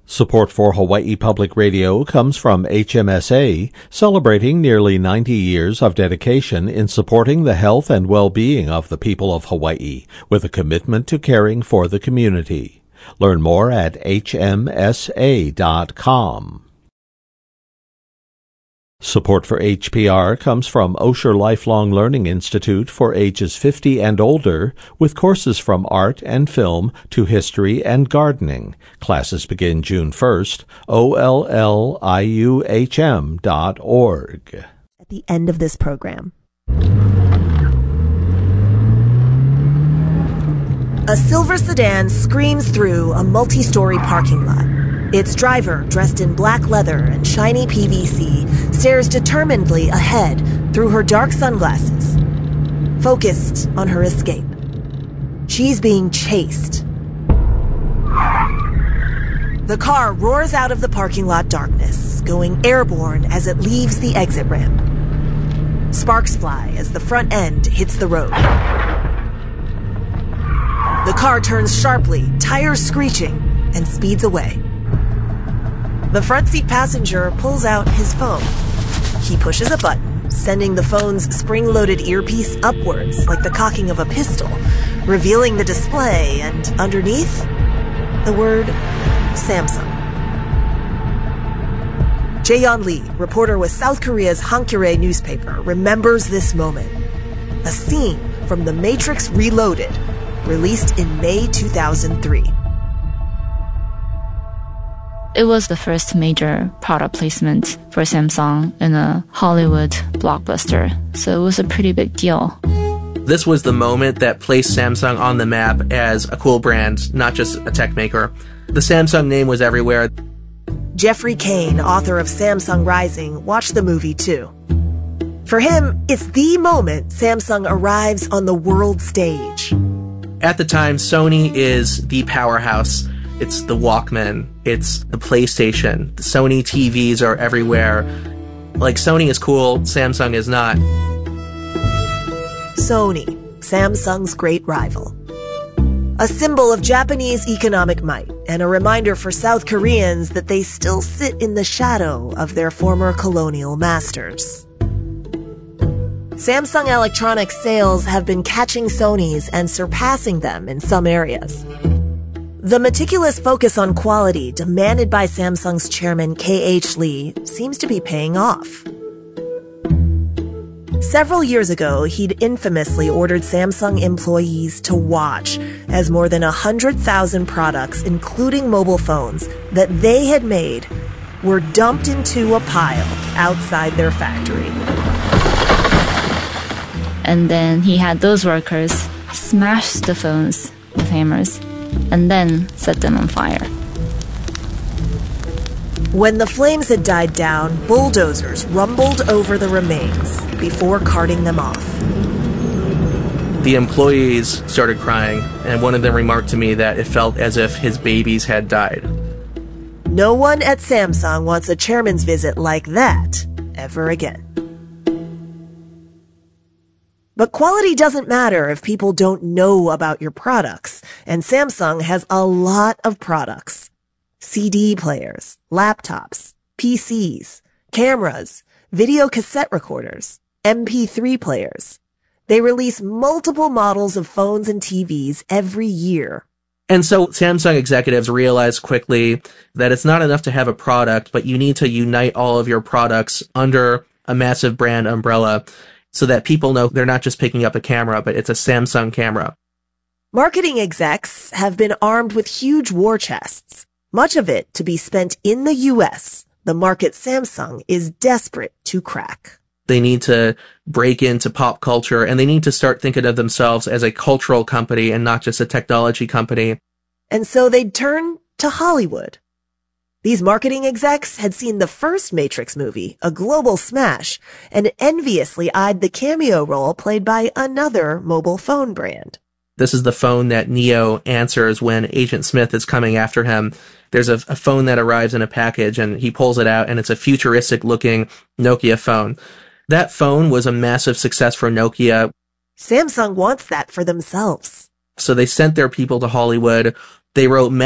Support for Hawaii Public Radio comes from HMSA, celebrating nearly 90 years of dedication in supporting the health and well-being of the people of Hawaii, with a commitment to caring for the community. Learn more at hmsa.com. Support for HPR comes from Osher Lifelong Learning Institute for ages 50 and older, with courses from art and film to history and gardening. Classes begin June 1st. olliuhm.org. At the end of this program. A silver sedan screams through a multi-story parking lot. Its driver, dressed in black leather and shiny PVC, stares determinedly ahead through her dark sunglasses, focused on her escape. She's being chased. The car roars out of the parking lot darkness, going airborne as it leaves the exit ramp. Sparks fly as the front end hits the road. The car turns sharply, tires screeching, and speeds away. The front seat passenger pulls out his phone. He pushes a button, sending the phone's spring-loaded earpiece upwards like the cocking of a pistol, revealing the display and, underneath, the word Samsung. Jaeyeon Lee, reporter with South Korea's Hankyoreh newspaper, remembers this moment. A scene from The Matrix Reloaded, released in May 2003. It was the first major product placement for Samsung in a Hollywood blockbuster, so it was a pretty big deal. This was the moment that placed Samsung on the map as a cool brand, not just a tech maker. The Samsung name was everywhere. Jeffrey Kane, author of Samsung Rising, watched the movie too. For him, it's the moment Samsung arrives on the world stage. At the time, Sony is the powerhouse. It's the Walkman. It's the PlayStation. The Sony TVs are everywhere. Like, Sony is cool, Samsung is not. Sony, Samsung's great rival. A symbol of Japanese economic might, and a reminder for South Koreans that they still sit in the shadow of their former colonial masters. Samsung Electronics sales have been catching Sony's and surpassing them in some areas. The meticulous focus on quality demanded by Samsung's chairman K.H. Lee seems to be paying off. Several years ago, he'd infamously ordered Samsung employees to watch as more than 100,000 products, including mobile phones, that they had made were dumped into a pile outside their factory. And then he had those workers smash the phones with hammers and then set them on fire. When the flames had died down, bulldozers rumbled over the remains before carting them off. The employees started crying, and one of them remarked to me that it felt as if his babies had died. No one at Samsung wants a chairman's visit like that ever again. But quality doesn't matter if people don't know about your products, and Samsung has a lot of products. CD players, laptops, PCs, cameras, video cassette recorders, MP3 players. They release multiple models of phones and TVs every year. And so Samsung executives realized quickly that it's not enough to have a product, but you need to unite all of your products under a massive brand umbrella so that people know they're not just picking up a camera, but it's a Samsung camera. Marketing execs have been armed with huge war chests, much of it to be spent in the U.S., the market Samsung is desperate to crack. They need to break into pop culture, and they need to start thinking of themselves as a cultural company and not just a technology company. And so they'd turn to Hollywood. These marketing execs had seen the first Matrix movie, a global smash, and enviously eyed the cameo role played by another mobile phone brand. This is the phone that Neo answers when Agent Smith is coming after him. There's a phone that arrives in a package, and he pulls it out, and it's a futuristic-looking Nokia phone. That phone was a massive success for Nokia. Samsung wants that for themselves. So they sent their people to Hollywood. They wrote